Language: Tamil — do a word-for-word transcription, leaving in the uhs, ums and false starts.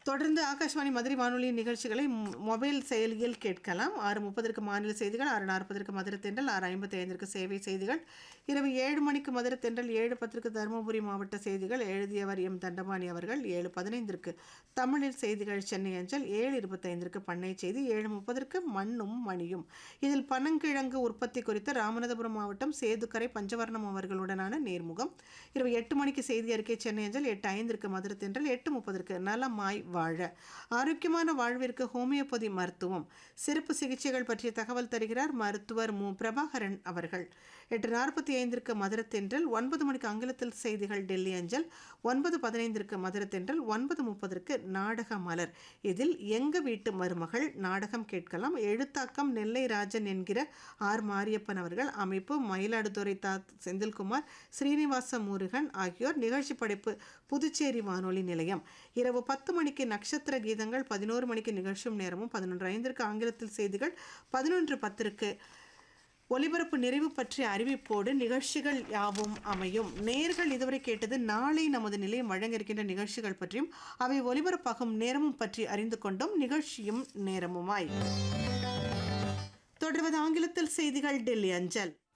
தொடர்ந்து ஆகாஷ்வாணி மதுரை வானொலி நிகழ்ச்சிகளை மொபைல் செயலியில் கேட்கலாம். ஆறு முப்பதற்கு மாநில செய்திகள், ஆறு நாற்பதற்கு மதுரை தென்றல், ஆறு ஐம்பத்தி ஐந்திற்கு சேவை செய்திகள், இரவு ஏழு மணிக்கு மதுரை தென்றல், ஏழு பத்திற்கு தருமபுரி மாவட்ட செய்திகள் எழுதியவர் எம் தண்டபாணி அவர்கள், ஏழு பதினைந்திற்கு தமிழில் செய்திகள் சென்னை அஞ்சல், ஏழு இருபத்தைந்திற்கு பண்ணை செய்தி, ஏழு முப்பதற்கு மண்ணும் மணியும். இதில் பனங்கிழங்கு உற்பத்தி குறித்த ராமநாதபுரம் மாவட்டம் சேதுக்கரை பஞ்சவர்ணம் அவர்களுடனான நேர்முகம். இரவு எட்டு மணிக்கு செய்தி அறிக்கை சென்னை அஞ்சல், எட்டு ஐந்திற்கு மதுரை தென்றல், எட்டு முப்பதற்கு நலமாய் வாழ ஆரோக்கியமான வாழ்விற்கு ஹோமியோபதி மருத்துவம் சிறப்பு சிகிச்சைகள் பற்றிய தகவல் தருகிறார் மருத்துவர் மு பிரபாகரன் அவர்கள். எட்டு நாற்பத்தி ஐந்திற்கு மதுரை தென்றல், ஒன்பது மணிக்கு ஆங்கிலத்தில் செய்திகள் டெல்லி அஞ்சல், ஒன்பது பதினைந்திற்கு மதுரை தென்றல், ஒன்பது முப்பதற்கு நாடக மலர். இதில் எங்க வீட்டு மருமகள் நாடகம் கேட்கலாம். எழுத்தாக்கம் நெல்லை ராஜன் என்கிற ஆர் மாரியப்பன் அவர்கள், அமைப்பு மயிலாடுதுறை தா செந்தில்குமார், ஸ்ரீனிவாச முருகன் ஆகியோர். நிகழ்ச்சி படைப்பு புதுச்சேரி வானொலி நிலையம். இரவு பத்து மணிக்கு நட்சத்திர கீதங்கள், பதினோரு மணிக்கு நிகழ்ச்சியும் நேரமும், பதினொன்று ஐந்திற்கு ஆங்கிலத்தில் செய்திகள், பதினொன்று பத்திற்கு ஒலிபரப்பு நிறைவு பற்றிய அறிவிப்போடு நிகழ்ச்சிகள் யாவும் அமையும். நேர்கள் இதுவரை கேட்டது நாளை நமது நிலையம் வழங்க இருக்கின்ற நிகழ்ச்சிகள் பற்றியும் அவை ஒலிபரப்பாகும் நேரமும் பற்றி அறிந்து கொண்டோம். நிகழ்ச்சியும் நேரமுமாய் தொடர்வது ஆங்கிலத்தில் செய்திகள் டெல்லி அஞ்சல்.